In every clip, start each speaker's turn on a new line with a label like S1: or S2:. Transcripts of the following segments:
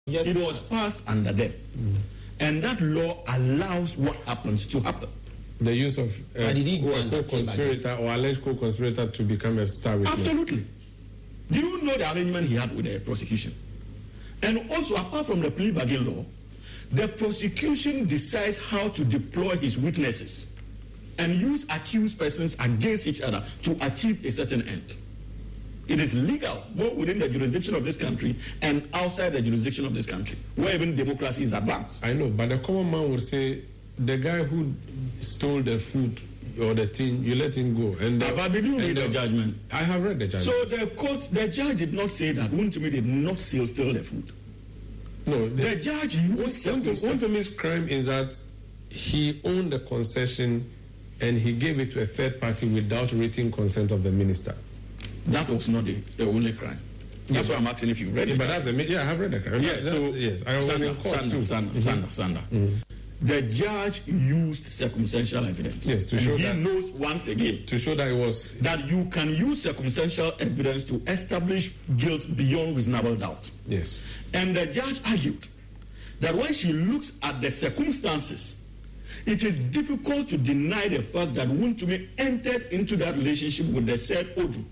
S1: Yes,
S2: it was passed under them. And that law allows what happens to happen.
S3: The use of
S1: did he go
S3: a co-conspirator or alleged co-conspirator to become a star witness.
S2: Absolutely. Do you know the arrangement he had with the prosecution? And also, apart from the plea bargain law, the prosecution decides how to deploy his witnesses and use accused persons against each other to achieve a certain end. It is legal both within the jurisdiction of this country and outside the jurisdiction of this country, where even democracy is advanced.
S3: I know, but the common man would say the guy who stole the food or the thing, you let him go. And
S2: but did you read the judgment?
S3: I have read the judgment.
S2: So the judge did not say that Wontumi did not steal the food.
S3: No,
S2: the judge used
S3: Wontumi's crime is that he owned the concession and he gave it to a third party without written consent of the minister.
S2: That was not the only crime. That's why I'm asking if you read it.
S3: But that's I have read the crime.
S2: Yeah,
S3: yes, I was in court too.
S2: Sander. The judge used circumstantial evidence.
S3: Yes, to show that
S2: he knows once again
S3: to show that it was
S2: that you can use circumstantial evidence to establish guilt beyond reasonable doubt.
S3: Yes.
S2: And the judge argued that when she looks at the circumstances, it is difficult to deny the fact that Wontumi entered into that relationship with the said Odu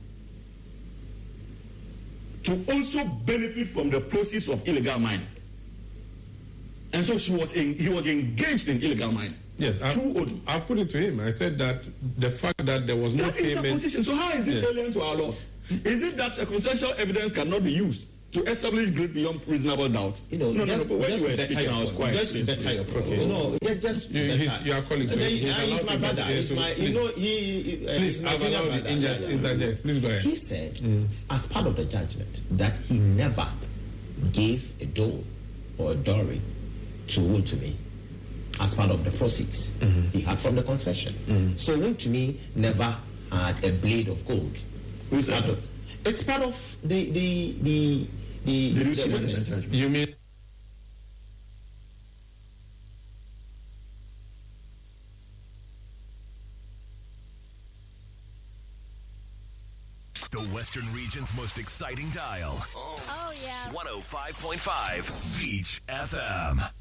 S2: to also benefit from the proceeds of illegal mining. And so he was engaged in illegal mining.
S3: Yes,
S2: through Odu.
S3: I put it to him. I said that the fact that there was no payment.
S2: That is a position. So how is this alien to our laws? Is it that circumstantial evidence cannot be used to establish guilt beyond reasonable doubt?
S1: No.
S2: But when you were speaking, I was quiet.
S1: Just better your profile. No, just
S3: your colleague.
S1: He's my brother. He's my.
S3: Please, I've allowed interject. Please go ahead.
S1: He said, as part of the judgment, that he never gave a dole or a dowry to Wontumi as part of the proceeds he had from the concession. So Wontumi never had a blade of gold.
S2: Who's that?
S1: It's part of the witness.
S3: You mean?
S4: The Western region's most exciting dial.
S5: Oh yeah.
S4: 105.5 Beach FM.